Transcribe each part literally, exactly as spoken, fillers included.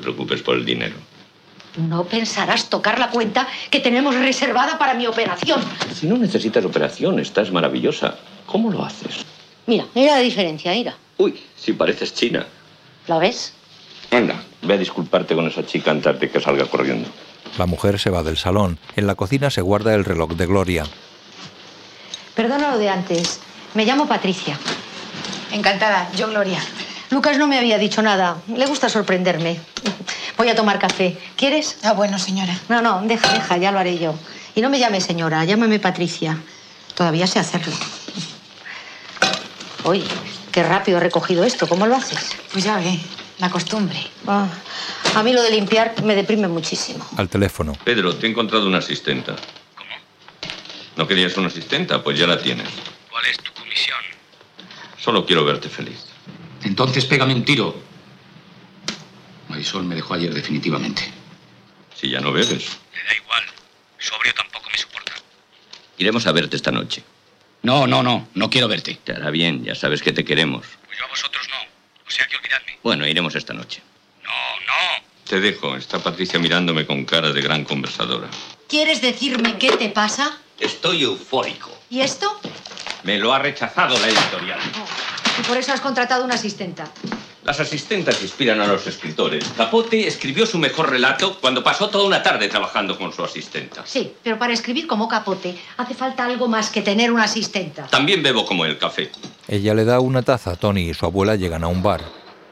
preocupes por el dinero. No pensarás tocar la cuenta que tenemos reservada para mi operación. Si no necesitas operación, estás maravillosa. ¿Cómo lo haces? Mira, mira la diferencia, mira. Uy, si pareces china. ¿La ves? Anda, ve a disculparte con esa chica antes de que salga corriendo. La mujer se va del salón. En la cocina se guarda el reloj de Gloria. Perdona lo de antes. Me llamo Patricia. Encantada, yo Gloria. Lucas no me había dicho nada. Le gusta sorprenderme. Voy a tomar café. ¿Quieres? Ah, bueno, señora. No, no, deja, deja, ya lo haré yo. Y no me llames señora, llámame Patricia. Todavía sé hacerlo. Uy, qué rápido he recogido esto. ¿Cómo lo haces? Pues ya ve, la costumbre. Ah, a mí lo de limpiar me deprime muchísimo. Al teléfono. Pedro, te he encontrado una asistenta. ¿Cómo? ¿No querías una asistenta? Pues ya la tienes. ¿Cuál es tu comisión? Solo quiero verte feliz. Entonces pégame un tiro. Marisol me dejó ayer definitivamente. Si ya no bebes. Me da igual. Sobrio tampoco me soporta. Iremos a verte esta noche. No, no, no. No quiero verte. Te hará bien, ya sabes que te queremos. Pues yo a vosotros no. O sea que olvidadme. Bueno, iremos esta noche. No, no. Te dejo. Está Patricia mirándome con cara de gran conversadora. ¿Quieres decirme qué te pasa? Estoy eufórico. ¿Y esto? Me lo ha rechazado la editorial. Oh, y por eso has contratado una asistenta. Las asistentes inspiran a los escritores. Capote escribió su mejor relato cuando pasó toda una tarde trabajando con su asistenta. Sí, pero para escribir como Capote hace falta algo más que tener una asistenta. También bebo como el café. Ella le da una taza. Tony y su abuela llegan a un bar.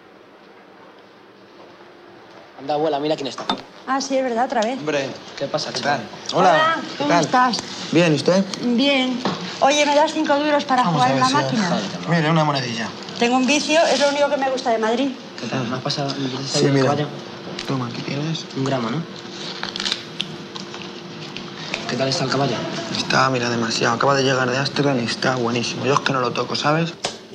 Anda, abuela, mira quién está. Ah, sí, es verdad, otra vez. Hombre, ¿qué pasa, ¿Qué chaval? tal? Hola, ¿qué ¿cómo tal? estás? Bien, ¿y usted? Bien. Oye, ¿me das cinco duros para Vamos jugar a en ver la si máquina? hay- Mire, una monedilla. Tengo un vicio, es lo único que me gusta de Madrid. ¿Qué tal? ¿Me has pasado Sí, el mira. caballo? Toma, aquí tienes. Un gramo, ¿no? ¿Qué tal está el caballo? Está, mira, demasiado. Acaba de llegar de Ámsterdam y está buenísimo. Yo es que no lo toco, ¿sabes?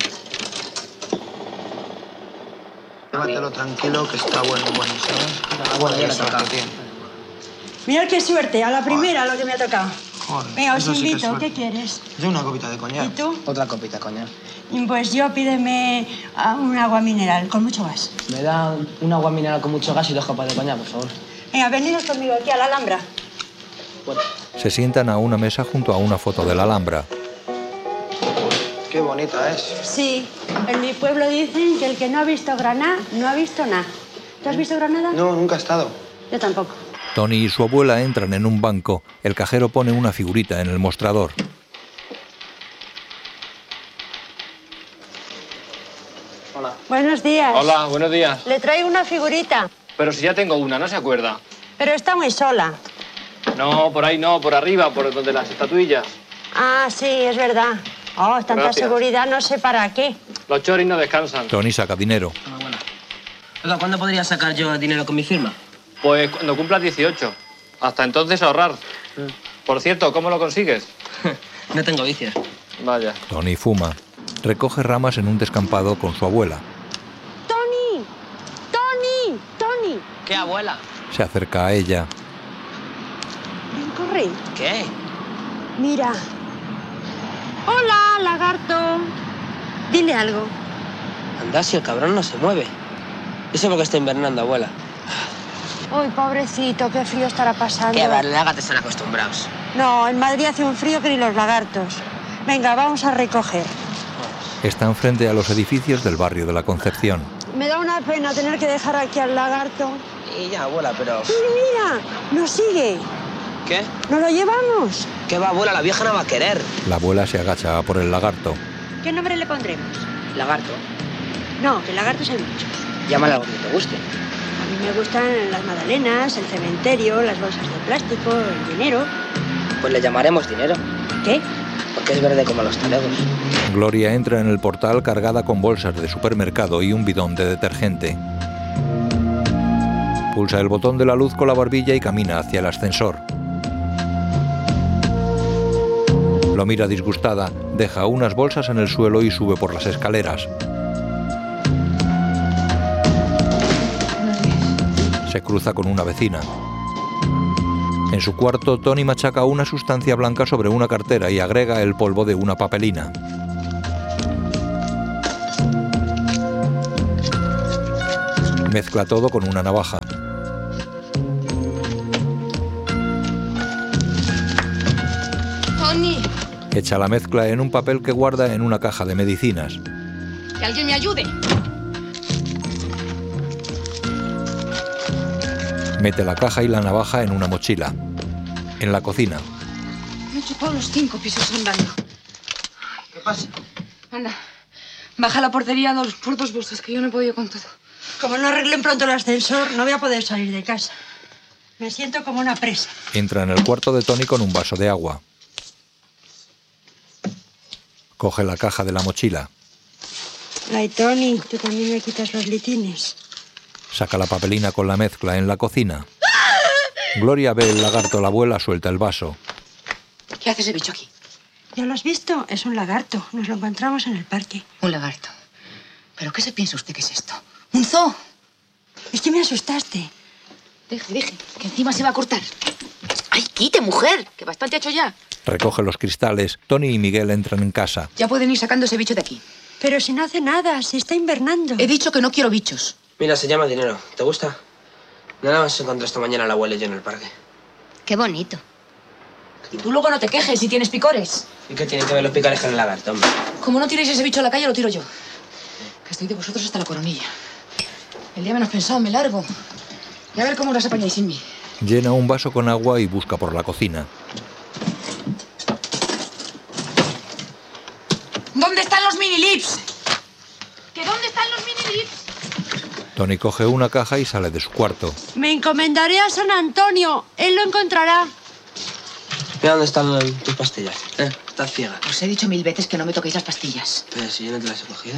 Llévatelo tranquilo, que está bueno, bueno, ¿sabes? Bueno, ya le Eso, toca. que tiene. Mirad qué suerte, a la primera lo que me ha tocado. Joder, Venga, os eso sí que es invito, suerte. ¿qué quieres? Yo una copita de coñac. ¿Y tú? Otra copita, coña. Pues yo pídeme ah, un agua mineral con mucho gas. Me da un agua mineral con mucho gas y dos copas de coña, por favor. Venga, venidos conmigo aquí a la Alhambra. Bueno. Se sientan a una mesa junto a una foto de la Alhambra. Qué bonita es. Sí, en mi pueblo dicen que el que no ha visto Granada, no ha visto nada. ¿Tú has visto Granada? No, nunca he estado. Yo tampoco. Tony y su abuela entran en un banco. El cajero pone una figurita en el mostrador. Hola. Buenos días. Hola, buenos días. Le traigo una figurita, Pero si ya tengo una, ¿no se acuerda? pero está muy sola. No, por ahí no, por arriba, por donde las estatuillas. Ah, sí, es verdad. Oh, tanta Gracias. seguridad, no sé para qué. Los choris no descansan. Tony saca dinero. Oiga, ¿cuándo podría sacar yo dinero con mi firma? Pues cuando cumplas dieciocho. Hasta entonces ahorrar. Por cierto, ¿cómo lo consigues? No tengo vicios. Vaya. Tony fuma. Recoge ramas en un descampado con su abuela. ¡Tony! ¡Tony! ¡Tony! ¿Qué, abuela? Se acerca a ella. Ven, corre. ¿Qué? Mira. Hola, lagarto. Dile algo. Anda, si el cabrón no se mueve. Eso porque está invernando, abuela. Uy, pobrecito, qué frío estará pasando. Que va, los lagartos están acostumbrados. No, en Madrid hace un frío que ni los lagartos. Venga, vamos a recoger. Están frente a los edificios del barrio de la Concepción. Me da una pena tener que dejar aquí al lagarto. Y ya, abuela, pero... Mira, nos sigue. ¿Qué? ¿Nos lo llevamos? ¿Qué va, abuela? La vieja no va a querer. La abuela se agacha a por el lagarto. ¿Qué nombre le pondremos? Lagarto. No, que lagartos hay muchos. Llámale algo que te guste. A mí me gustan las magdalenas, el cementerio, las bolsas de plástico, el dinero. Pues le llamaremos dinero. ¿Qué? Porque es verde como los talegos. Gloria entra en el portal cargada con bolsas de supermercado y un bidón de detergente. Pulsa el botón de la luz con la barbilla y camina hacia el ascensor. Lo mira disgustada, deja unas bolsas en el suelo y sube por las escaleras. Se cruza con una vecina. En su cuarto, Tony machaca una sustancia blanca sobre una cartera y agrega el polvo de una papelina. Mezcla todo con una navaja. Echa la mezcla en un papel que guarda en una caja de medicinas. ¡Que alguien me ayude! Mete la caja y la navaja en una mochila. En la cocina. Me he chupado los cinco pisos andando. ¿Qué pasa? Anda, baja la portería dos, por dos bolsas, que yo no he podido con todo. Como no arreglen pronto el ascensor, no voy a poder salir de casa. Me siento como una presa. Entra en el cuarto de Tony con un vaso de agua. Coge la caja de la mochila. Ay, Tony, tú también me quitas los litines. Saca la papelina con la mezcla en la cocina. Gloria ve el lagarto, la abuela suelta el vaso. ¿Qué hace ese bicho aquí? ¿Ya lo has visto? Es un lagarto. Nos lo encontramos en el parque. Un lagarto. ¿Pero qué se piensa usted que es esto? ¡Un zoo! Es que me asustaste. Deje, deje, que encima se va a cortar. ¡Ay, quite, mujer! Que bastante ha hecho ya. Recoge los cristales. Tony y Miguel entran en casa. Ya pueden ir sacando ese bicho de aquí. Pero si no hace nada, si está invernando. He dicho que no quiero bichos. Mira, se llama dinero. ¿Te gusta? Nada más encontré esta mañana a la abuela y yo en el parque. Qué bonito. Y tú luego no te quejes si tienes picores. ¿Y qué tienen que ver los picares con el lagarto, hombre? Como no tiréis ese bicho a la calle, lo tiro yo. Que estoy de vosotros hasta la coronilla. El día menos pensado me largo. Y a ver cómo las apañáis sin mí. Llena un vaso con agua y busca por la cocina. ¿Dónde están los mini lips? ¿Que dónde están los mini lips? Tony coge una caja y sale de su cuarto. Me encomendaré a San Antonio. Él lo encontrará. Mira dónde están tus pastillas. ¿Eh? Estás ciega. Os he dicho mil veces que no me toquéis las pastillas. Pero si yo no te las he cogido.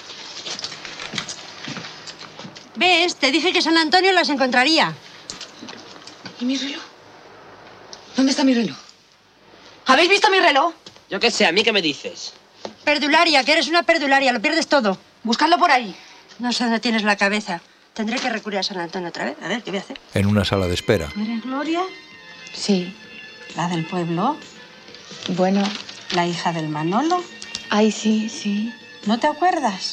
¿Ves? Te dije que San Antonio las encontraría. ¿Y mi reloj? ¿Dónde está mi reloj? ¿Habéis visto mi reloj? Yo qué sé, ¿a mí qué me dices? Perdularia, que eres una perdularia. Lo pierdes todo. Buscadlo por ahí. No sé dónde tienes la cabeza. Tendré que recurrir a San Antonio otra vez. A ver, ¿qué voy a hacer? En una sala de espera. ¿Eres Gloria? Sí. ¿La del pueblo? Bueno. ¿La hija del Manolo? Ay, sí, sí. ¿No te acuerdas?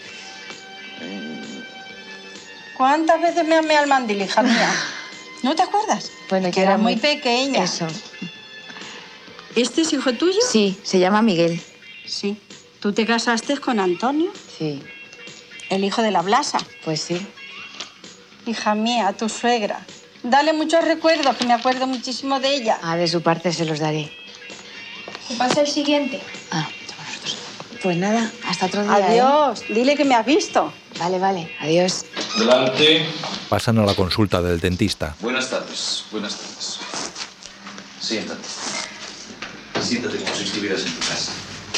¿Cuántas veces me amé al mandil, hija mía? ¿No te acuerdas? Bueno, que era muy pequeña. Eso. ¿Este es hijo tuyo? Sí, se llama Miguel. Sí. ¿Tú te casaste con Antonio? Sí. ¿El hijo de la Blasa? Pues sí. Hija mía, tu suegra. Dale muchos recuerdos, que me acuerdo muchísimo de ella. Ah, de su parte se los daré. ¿Qué pasa el siguiente? Ah, ya nosotros. Pues nada, hasta otro día. Adiós. ¿Eh? Dile que me has visto. Vale, vale. Adiós. Delante. Pasan a la consulta del dentista. Buenas tardes, buenas tardes. Siéntate. Siéntate como si estuvieras en tu casa.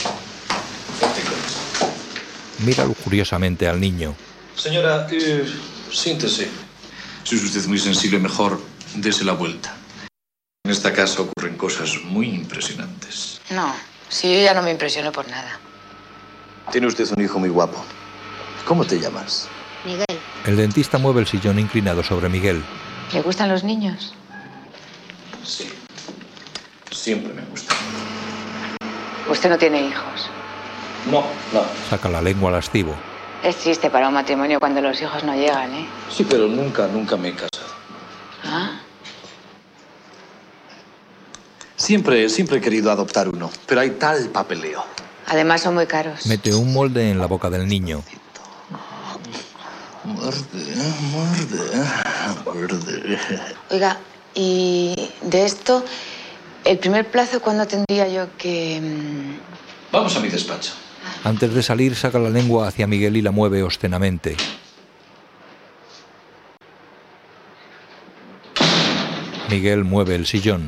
Mira lujuriosamente al niño. Señora, eh, siéntese. Si es usted muy sensible, mejor dese la vuelta. En esta casa ocurren cosas muy impresionantes. No, si yo ya no me impresiono por nada. Tiene usted un hijo muy guapo. ¿Cómo te llamas? Miguel. El dentista mueve el sillón inclinado sobre Miguel. ¿Le gustan los niños? Sí. Siempre me gusta. Usted no tiene hijos. No, no. Saca la lengua lascivo. Es triste para un matrimonio cuando los hijos no llegan, ¿eh? Sí, pero nunca, nunca me he casado. ¿Ah? Siempre, siempre he querido adoptar uno, pero hay tal papeleo. Además son muy caros. Mete un molde en la boca del niño. Muerde, muerde, muerde. Oiga, y de esto, el primer plazo, ¿cuándo tendría yo que...? Vamos a mi despacho. Antes de salir, saca la lengua hacia Miguel y la mueve obscenamente. Miguel mueve el sillón.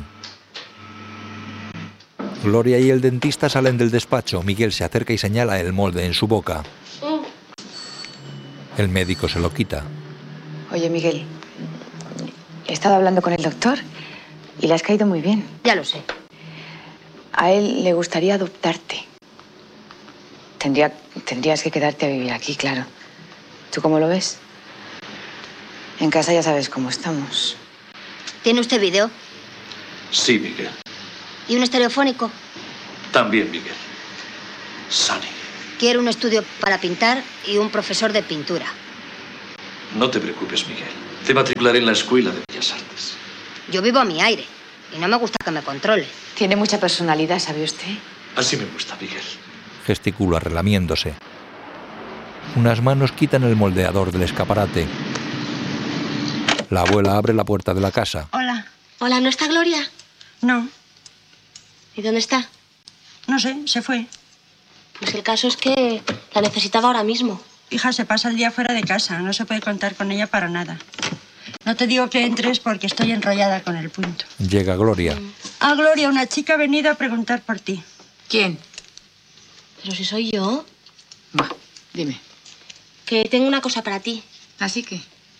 Gloria y el dentista salen del despacho. Miguel se acerca y señala el molde en su boca. El médico se lo quita. Oye, Miguel, he estado hablando con el doctor y le has caído muy bien. Ya lo sé. A él le gustaría adoptarte. Tendría, tendrías que quedarte a vivir aquí, claro. ¿Tú cómo lo ves? En casa ya sabes cómo estamos. ¿Tiene usted vídeo? Sí, Miguel. ¿Y un estereofónico? También, Miguel. Sunny. Quiero un estudio para pintar y un profesor de pintura. No te preocupes, Miguel. Te matricularé en la Escuela de Bellas Artes. Yo vivo a mi aire y no me gusta que me controle. Tiene mucha personalidad, ¿sabe usted? Así me gusta, Miguel. Gesticula relamiéndose. Unas manos quitan el moldeador del escaparate. La abuela abre la puerta de la casa. Hola. Hola, ¿no está Gloria? No. ¿Y dónde está? No sé, se fue. Pues el caso es que la necesitaba ahora mismo. Hija, se pasa el día fuera de casa. No se puede contar con ella para nada. No te digo que entres porque estoy enrollada con el punto. Llega Gloria. Ah, Gloria, una chica ha venido a preguntar por ti. ¿Quién? Pero si soy yo. Va, dime. Que tengo una cosa para ti. ¿Así que?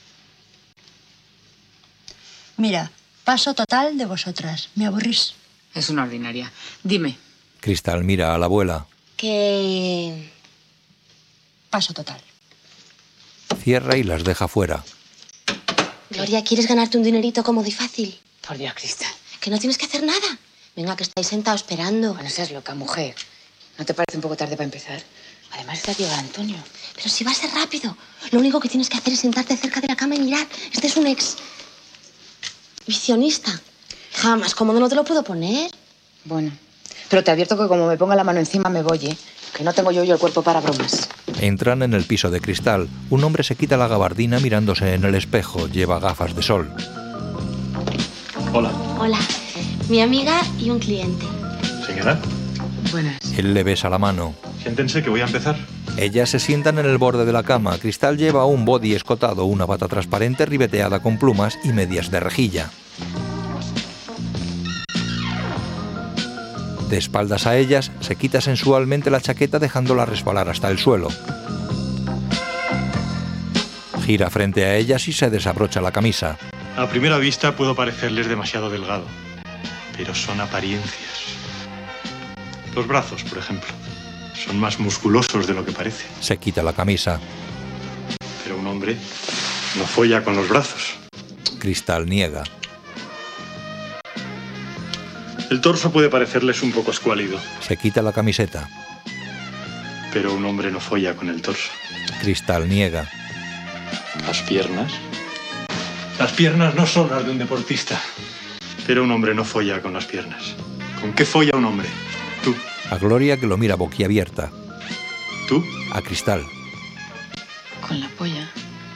Mira, paso total de vosotras. Me aburrís. Es una ordinaria. Dime. Cristal mira a la abuela. Que... Paso total. Cierra y las deja fuera. Gloria, ¿quieres ganarte un dinerito cómodo y fácil? Por Dios, Cristal. Que no tienes que hacer nada. Venga, que estáis sentados esperando. No seas loca, mujer. ¿No te parece un poco tarde para empezar? Además está llegando Antonio. Pero si va a ser rápido. Lo único que tienes que hacer es sentarte cerca de la cama y mirar. Este es un ex... visionista. Jamás cómodo no te lo puedo poner. Bueno, pero te advierto que como me ponga la mano encima me voy, ¿eh? Que no tengo yo yo el cuerpo para bromas. Entran en el piso de Cristal. Un hombre se quita la gabardina mirándose en el espejo. Lleva gafas de sol. Hola. Hola. Mi amiga y un cliente. Señora. Buenas. Él le besa la mano. Siéntense que voy a empezar. Ellas se sientan en el borde de la cama. Cristal lleva un body escotado, una bata transparente ribeteada con plumas y medias de rejilla. De espaldas a ellas, se quita sensualmente la chaqueta dejándola resbalar hasta el suelo. Gira frente a ellas y se desabrocha la camisa. A primera vista puedo parecerles demasiado delgado, pero son apariencias. Los brazos, por ejemplo, son más musculosos de lo que parece. Se quita la camisa. Pero un hombre no folla con los brazos. Cristal niega. El torso puede parecerles un poco escuálido, Se quita la camiseta. pero un hombre no folla con el torso. Cristal niega. Las piernas. Las piernas no son las de un deportista, pero un hombre no folla con las piernas. ¿Con qué folla un hombre? Tú. A Gloria, que lo mira boquiabierta. ¿Tú? A Cristal. Con la polla.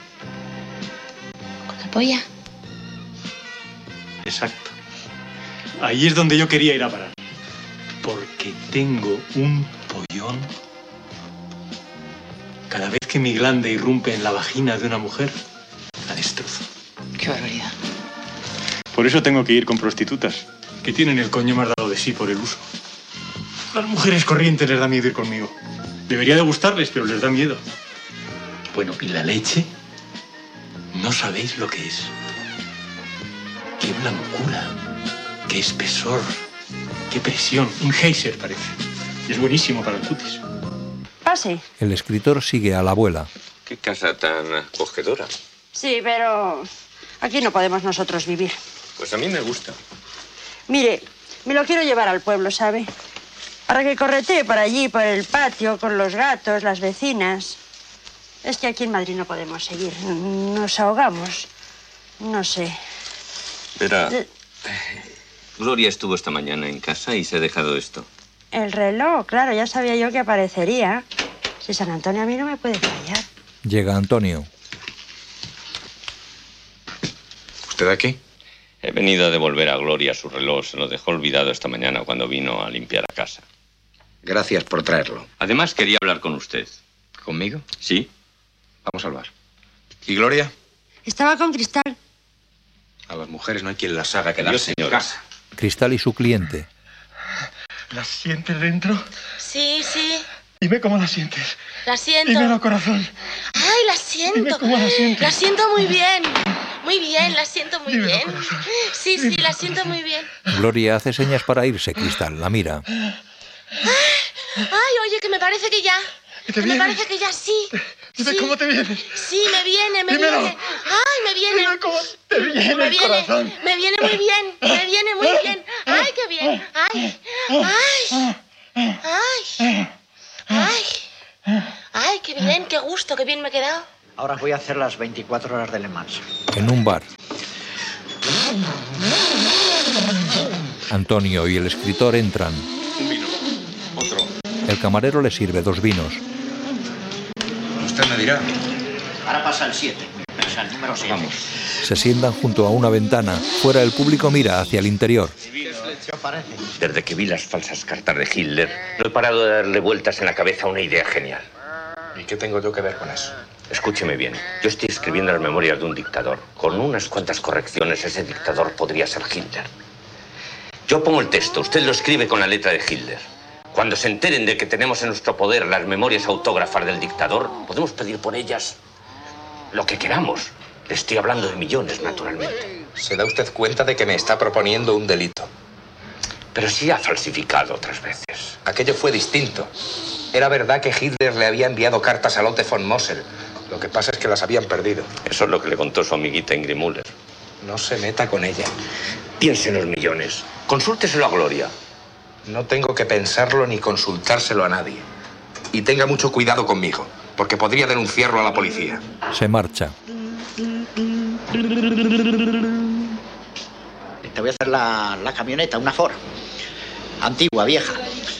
¿Con la polla? Exacto. Ahí es donde yo quería ir a parar. Porque tengo un pollón. Cada vez que mi glande irrumpe en la vagina de una mujer, la destrozo. Qué barbaridad. Por eso tengo que ir con prostitutas, que tienen el coño más dado de sí por el uso. A las mujeres corrientes les da miedo ir conmigo. Debería de gustarles, pero les da miedo. Bueno, ¿y la leche? No sabéis lo que es. Qué blancura, qué espesor, qué presión. Un geyser parece. Y es buenísimo para el cutis. Pase. El escritor sigue a la abuela. Qué casa tan acogedora. Sí, pero aquí no podemos nosotros vivir. Pues a mí me gusta. Mire, me lo quiero llevar al pueblo, ¿sabe? Para que corretee por allí, por el patio, con los gatos, las vecinas. Es que aquí en Madrid no podemos seguir. Nos ahogamos. No sé. Verá, Gloria estuvo esta mañana en casa y se ha dejado esto. El reloj, claro, ya sabía yo que aparecería. Si San Antonio a mí no me puede fallar. Llega Antonio. ¿Usted aquí? He venido a devolver a Gloria su reloj. Se lo dejó olvidado esta mañana cuando vino a limpiar a casa. Gracias por traerlo. Además, quería hablar con usted. ¿Conmigo? Sí. Vamos al bar. ¿Y Gloria? Estaba con Cristal. A las mujeres no hay quien las haga Adiós, quedarse en señora. casa. Cristal y su cliente. ¿La sientes dentro? Sí, sí. Dime cómo la sientes. La siento. Dímelo, corazón. Ay, la siento. Dime cómo la sientes. La siento muy bien. Muy bien, la siento muy Dímelo, bien. corazón. Sí, sí, la siento muy bien. Gloria hace señas para irse. Cristal la mira. Ay, oye, que me parece que ya. ¿Que te me vienes? parece que ya sí. Dime Sí. cómo te vienes. Sí, me viene, me Dímelo. viene. Ay, me viene. Dime cómo te viene me el viene, corazón. me viene muy bien, me viene muy bien. Ay, qué bien. Ay, ay, ay, ay, ay, qué bien, qué gusto, qué bien me he quedado. Ahora voy a hacer las veinticuatro horas de Le Mans. En un bar. Antonio y el escritor entran. Un vino. El camarero le sirve dos vinos. Usted me dirá. Ahora pasa el siete. O sea, el número siete. Vamos. Se sientan junto a una ventana. Fuera el público mira hacia el interior. ¿Qué os parece? Desde que vi las falsas cartas de Hitler, no he parado de darle vueltas en la cabeza a una idea genial. ¿Y qué tengo yo que ver con eso? Escúcheme bien. Yo estoy escribiendo las memorias de un dictador. Con unas cuantas correcciones, ese dictador podría ser Hitler. Yo pongo el texto, usted lo escribe con la letra de Hitler. Cuando se enteren de que tenemos en nuestro poder las memorias autógrafas del dictador, podemos pedir por ellas lo que queramos. Le estoy hablando de millones, naturalmente. ¿Se da usted cuenta de que me está proponiendo un delito? Pero sí ha falsificado otras veces. Aquello fue distinto. Era verdad que Hitler le había enviado cartas a Lotte von Mossel. Lo que pasa es que las habían perdido. Eso es lo que le contó su amiguita Ingrid Müller. No se meta con ella. Piense en los millones. Consúlteselo a Gloria. No tengo que pensarlo ni consultárselo a nadie. Y tenga mucho cuidado conmigo, porque podría denunciarlo a la policía. Se marcha. Te voy a hacer la, la camioneta, una Ford. Antigua, vieja.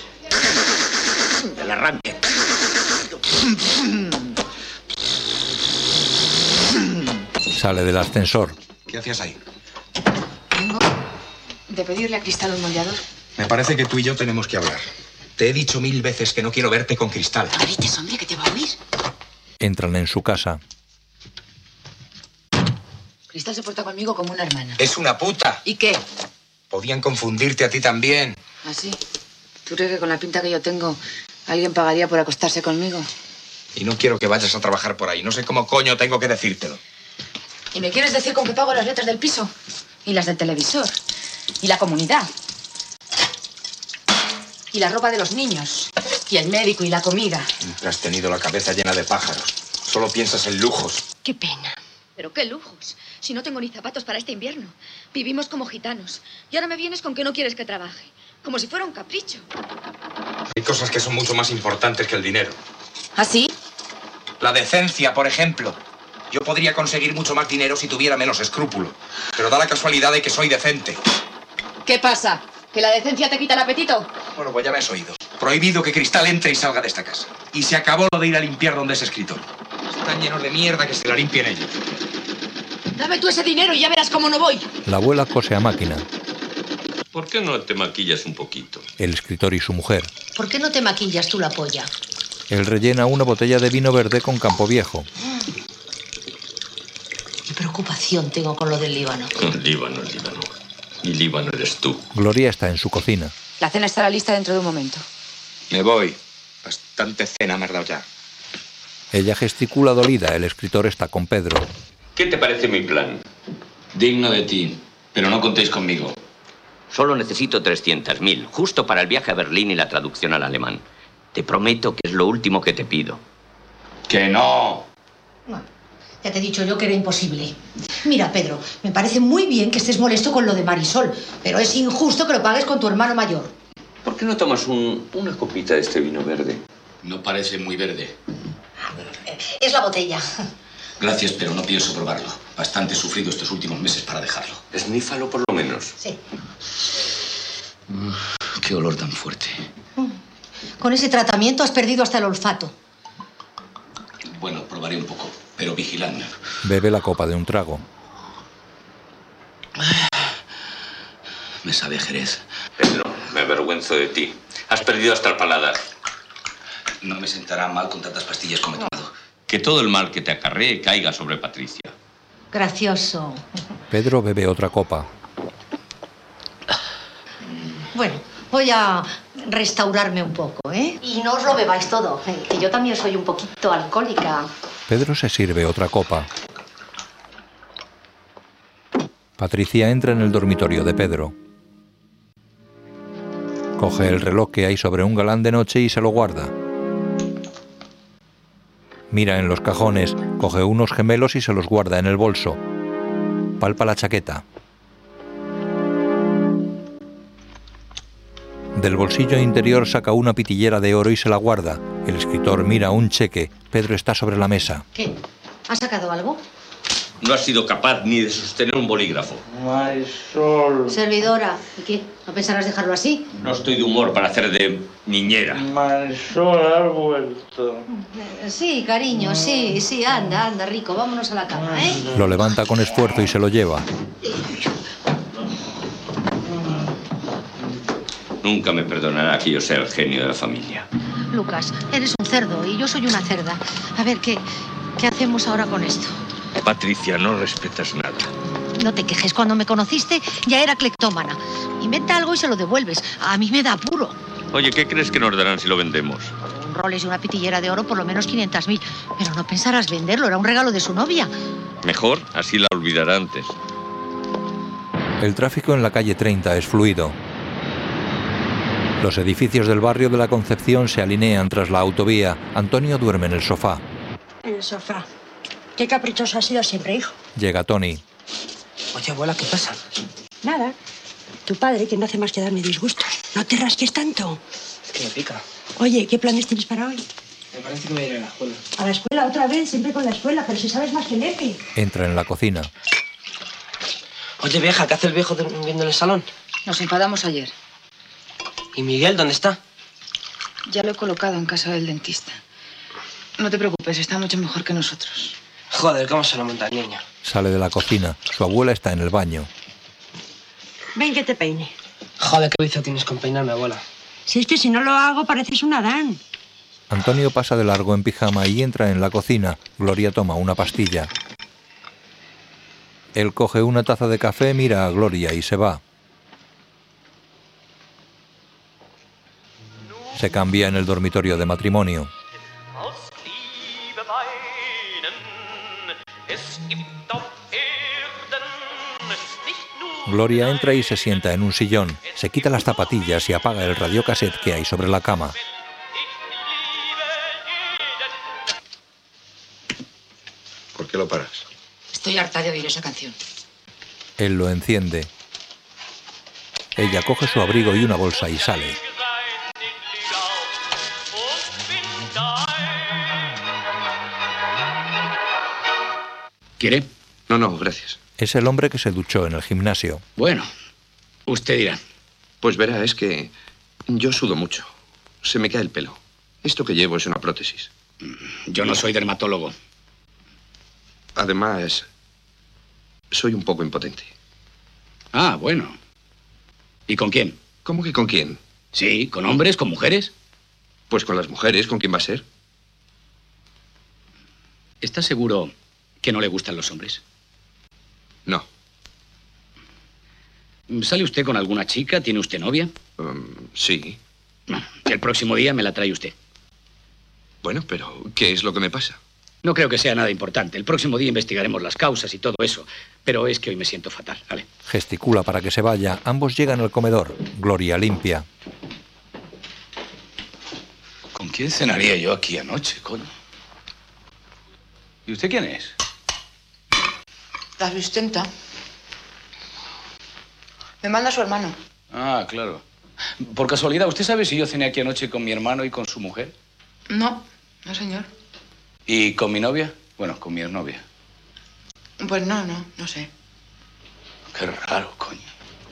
El arranque. Sale del ascensor. ¿Qué hacías ahí? Vengo de pedirle a Cristal un moldeador. Me parece que tú y yo tenemos que hablar. Te he dicho mil veces que no quiero verte con Cristal. No grites, hombre, que te va a oír. Entran en su casa. Cristal se porta conmigo como una hermana. Es una puta. ¿Y qué? Podían confundirte a ti también. ¿Ah, sí? ¿Tú crees que con la pinta que yo tengo alguien pagaría por acostarse conmigo? Y no quiero que vayas a trabajar por ahí. No sé cómo coño tengo que decírtelo. ¿Y me quieres decir con qué pago las letras del piso? Y las del televisor. Y la comunidad. Y la ropa de los niños. Y el médico y la comida. Siempre has tenido la cabeza llena de pájaros. Solo piensas en lujos. Qué pena. Pero qué lujos. Si no tengo ni zapatos para este invierno. Vivimos como gitanos. Y ahora me vienes con que no quieres que trabaje. Como si fuera un capricho. Hay cosas que son mucho más importantes que el dinero. ¿Ah, sí? La decencia, por ejemplo. Yo podría conseguir mucho más dinero si tuviera menos escrúpulo. Pero da la casualidad de que soy decente. ¿Qué pasa? ¿Que la decencia te quita el apetito? Bueno, pues ya me has oído. Prohibido que Cristal entre y salga de esta casa. Y se acabó lo de ir a limpiar donde es escritor. Están llenos de mierda, que se la limpien ellos. Dame tú ese dinero y ya verás cómo no voy. La abuela cose a máquina. ¿Por qué no te maquillas un poquito? El escritor y su mujer. ¿Por qué no te maquillas tú la polla? Él rellena una botella de vino verde con Campo Viejo. Qué preocupación tengo con lo del Líbano. Líbano, Líbano. Y Líbano eres tú. Gloria está en su cocina. La cena estará lista dentro de un momento. Me voy. Bastante cena me has dado ya. Ella gesticula dolida. El escritor está con Pedro. ¿Qué te parece mi plan? Digno de ti, pero no contéis conmigo. Solo necesito trescientos mil, justo para el viaje a Berlín y la traducción al alemán. Te prometo que es lo último que te pido. ¡Que no! Bueno, ya te he dicho yo que era imposible. Mira, Pedro, me parece muy bien que estés molesto con lo de Marisol, pero es injusto que lo pagues con tu hermano mayor. ¿Por qué no tomas un, una copita de este vino verde? No parece muy verde. Es la botella. Gracias, pero no pienso probarlo. Bastante he sufrido estos últimos meses para dejarlo. Esnífalo por lo menos. Sí. Uf, qué olor tan fuerte. Con ese tratamiento has perdido hasta el olfato. Bueno, probaré un poco, pero vigiladme. Bebe la copa de un trago. Me sabe a Jerez. Pedro, me avergüenzo de ti. Has perdido hasta el paladar. No me sentará mal con tantas pastillas como he tomado. Que todo el mal que te acarree caiga sobre Patricia. Gracioso. Pedro bebe otra copa. Bueno, voy a restaurarme un poco, ¿eh? Y no os lo bebáis todo, ¿eh? Que yo también soy un poquito alcohólica. Pedro se sirve otra copa. Patricia entra en el dormitorio de Pedro. Coge el reloj que hay sobre un galán de noche y se lo guarda. Mira en los cajones, coge unos gemelos y se los guarda en el bolso. Palpa la chaqueta. Del bolsillo interior saca una pitillera de oro y se la guarda. El escritor mira un cheque. Pedro está sobre la mesa. ¿Qué? ¿Has sacado algo? no ha sido capaz ni de sostener un bolígrafo. Marisol. Servidora. ¿Y qué? ¿No pensarás dejarlo así? No estoy de humor para hacer de niñera. Marisol, has vuelto. Sí, cariño, sí, sí, anda, anda, rico. Vámonos a la cama, ¿eh? Lo levanta con esfuerzo y se lo lleva. Nunca me perdonará que yo sea el genio de la familia. Lucas, eres un cerdo y yo soy una cerda. A ver, ¿qué, qué hacemos ahora con esto? Patricia, no respetas nada. No te quejes, cuando me conociste ya era cleptómana. Inventa algo y se lo devuelves. A mí me da apuro. Oye, ¿qué crees que nos darán si lo vendemos? Un Rolex y una pitillera de oro por lo menos quinientos mil. Pero no pensarás venderlo, era un regalo de su novia. Mejor, así la olvidará antes. El tráfico en la calle treinta es fluido. Los edificios del barrio de la Concepción se alinean tras la autovía. Antonio duerme en el sofá. En el sofá. Qué caprichoso has sido siempre, hijo. Llega Tony. Oye, abuela, ¿qué pasa? Nada. Tu padre, que no hace más que darme disgusto. No te rasques tanto. Es que me pica. Oye, ¿qué planes tienes para hoy? Me parece que me iré a la escuela. A la escuela otra vez, siempre con la escuela, pero si sabes más que Lepe. Entra en la cocina. Oye, vieja, ¿qué hace el viejo viendo en el salón? Nos enfadamos ayer. ¿Y Miguel dónde está? Ya lo he colocado en casa del dentista. No te preocupes, está mucho mejor que nosotros. Joder, ¿cómo se lo monta el niño? Sale de la cocina. Su abuela está en el baño. Ven que te peine. Joder, qué vicio tienes con peinarme, abuela. Si es que si no lo hago, pareces un Adán. Antonio pasa de largo en pijama y entra en la cocina. Gloria toma una pastilla. Él coge una taza de café, mira a Gloria y se va. Se cambia en el dormitorio de matrimonio. Gloria entra y se sienta en un sillón. Se quita las zapatillas y apaga el radiocassette que hay sobre la cama. ¿Por qué lo paras? Estoy harta de oír esa canción. Él lo enciende. Ella coge su abrigo y una bolsa y sale. ¿Quiere? No, no, gracias. Es el hombre que se duchó en el gimnasio. Bueno, usted dirá. Pues verá, es que yo sudo mucho. Se me cae el pelo. Esto que llevo es una prótesis. Yo no soy dermatólogo. Además, soy un poco impotente. Ah, bueno. ¿Y con quién? ¿Cómo que con quién? Sí, ¿con hombres, con mujeres? Pues con las mujeres, ¿con quién va a ser? ¿Está seguro que no le gustan los hombres? No. ¿Sale usted con alguna chica? ¿Tiene usted novia? Um, sí. El próximo día me la trae usted. Bueno, pero ¿qué es lo que me pasa? No creo que sea nada importante. El próximo día investigaremos las causas y todo eso. Pero es que hoy me siento fatal, ¿vale? Gesticula para que se vaya. Ambos llegan al comedor. Gloria limpia. ¿Con quién cenaría yo aquí anoche, coño? ¿Y usted quién es? La asistenta. Me manda su hermano. Ah, claro. Por casualidad, ¿usted sabe si yo cené aquí anoche con mi hermano y con su mujer? No, no, señor. ¿Y con mi novia? Bueno, con mi exnovia. Pues no, no, no sé. Qué raro, coño.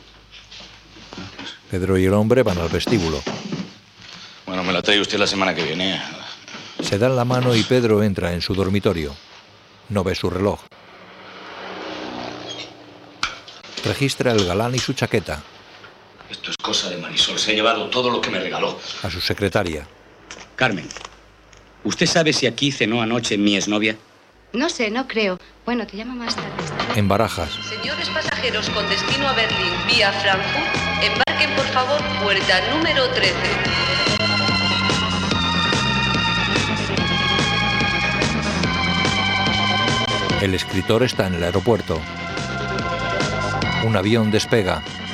Pedro y el hombre van al vestíbulo. Bueno, me la trae usted la semana que viene. Se dan la mano y Pedro entra en su dormitorio. No ve su reloj. Registra el galán y su chaqueta. Esto es cosa de Marisol. Se ha llevado todo lo que me regaló. A su secretaria. Carmen, ¿usted sabe si aquí cenó anoche mi exnovia? No sé, no creo. Bueno, te llamo más tarde. En Barajas. Señores pasajeros con destino a Berlín vía Frankfurt, embarquen por favor puerta número trece. El escritor está en el aeropuerto. Un avión despega.